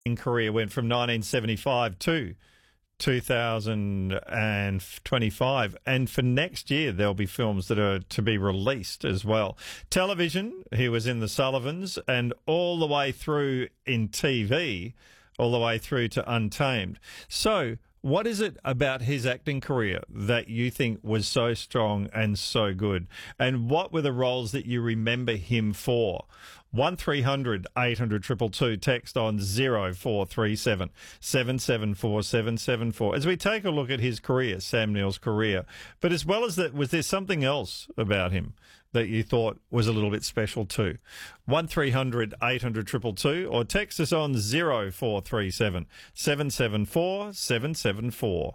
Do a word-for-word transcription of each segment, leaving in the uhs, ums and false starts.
career went from nineteen seventy-five to two thousand twenty-five, and for next year there'll be films that are to be released as well. Television, he was in The Sullivans, and all the way through in T V, all the way through to Untamed. So what is it about his acting career that you think was so strong and so good? And what were the roles that you remember him for? one three hundred eight hundred two two two, text on zero four three seven seven seven four seven seven four. As we take a look at his career, Sam Neill's career, but as well as that, was there something else about him that you thought was a little bit special too? one three hundred eight hundred two two two, or text us on zero four three seven seven seven four seven seven four.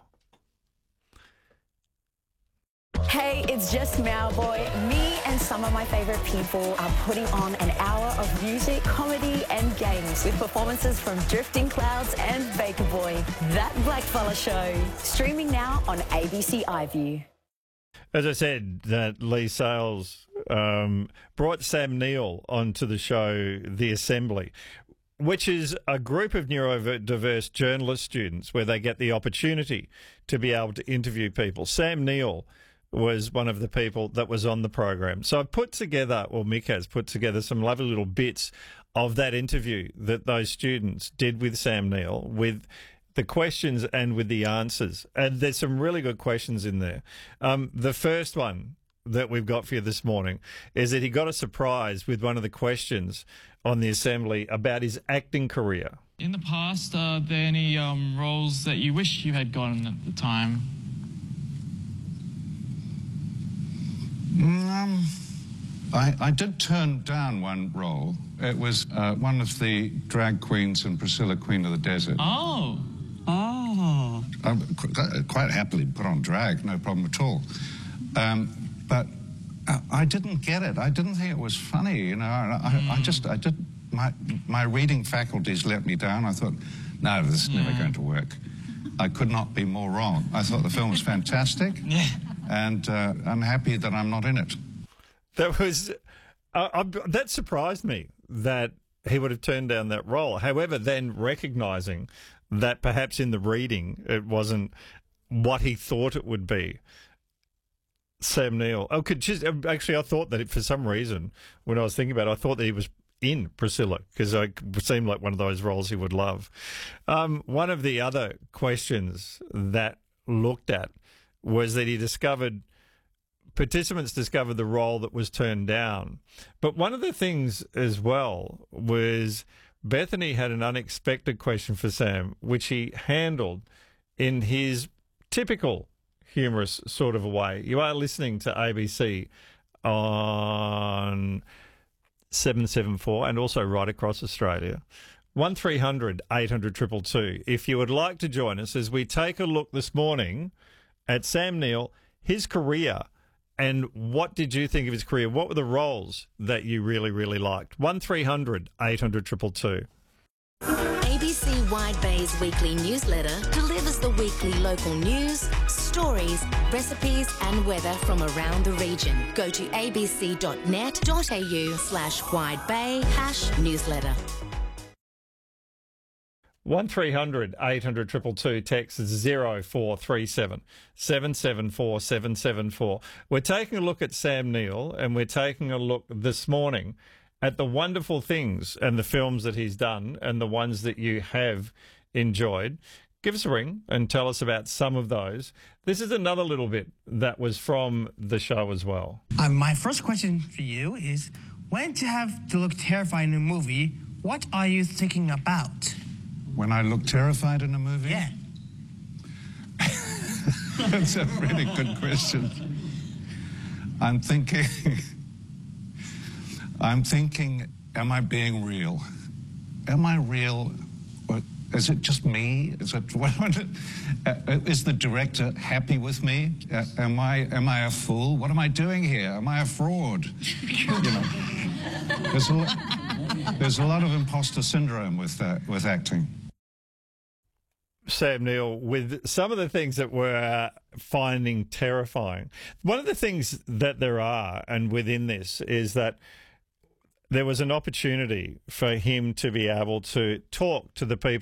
Hey, it's just Mowboy. Me and some of my favourite people are putting on an hour of music, comedy and games with performances from Drifting Clouds and Baker Boy. That Blackfella Show. Streaming now on A B C iView. As I said, that Lee Sales um, brought Sam Neill onto the show The Assembly, which is a group of neurodiverse journalist students where they get the opportunity to be able to interview people. Sam Neill was one of the people that was on the program. So I put together, or Mick has put together, some lovely little bits of that interview that those students did with Sam Neill, with the questions and with the answers. And there's some really good questions in there. Um, the first one that we've got for you this morning is that he got a surprise with one of the questions on the Assembly about his acting career. In the past, are there any um, roles that you wish you had gotten at the time? Um, I, I did turn down one role. It was uh, one of the drag queens in Priscilla, Queen of the Desert. Oh. Oh. I quite happily put on drag, no problem at all. Um, but I, I didn't get it. I didn't think it was funny, you know. I, mm. I, I just, I did, my, my reading faculties let me down. I thought, no, this is yeah. never going to work. I could not be more wrong. I thought the film was fantastic. Yeah. And uh, I'm happy that I'm not in it. That was, uh, I, that surprised me that he would have turned down that role. However, then recognising that perhaps in the reading it wasn't what he thought it would be. Sam Neill. Oh, could just actually, I thought that it, for some reason, when I was thinking about it, I thought that he was in Priscilla, because it seemed like one of those roles he would love. Um, one of the other questions that looked at was that he discovered, participants discovered the role that was turned down. But one of the things as well was Bethany had an unexpected question for Sam, which he handled in his typical humorous sort of a way. You are listening to A B C on seven seven four and also right across Australia. one three hundred eight hundred two two two. If you would like to join us as we take a look this morning at Sam Neill, his career, and what did you think of his career? What were the roles that you really, really liked? one three hundred eight hundred two two two. A B C Wide Bay's weekly newsletter delivers the weekly local news, stories, recipes and weather from around the region. Go to abc.net.au slash widebay hash newsletter. one three hundred eight hundred two two two, text zero four three seven seven seven four seven seven four. We're taking a look at Sam Neill, and we're taking a look this morning at the wonderful things and the films that he's done and the ones that you have enjoyed. Give us a ring and tell us about some of those. This is another little bit that was from the show as well. Um, my first question for you is, when to have to look terrified in a movie, what are you thinking about? When I look terrified in a movie? Yeah. That's a really good question. I'm thinking... I'm thinking, am I being real? Am I real? Or is it just me? Is it, uh, is the director happy with me? Uh, am I am I a fool? What am I doing here? Am I a fraud? You know, there's a lot, there's a lot of imposter syndrome with that, with acting. Sam Neill, with some of the things that we're finding terrifying. One of the things that there are, and within this, is that there was an opportunity for him to be able to talk to the people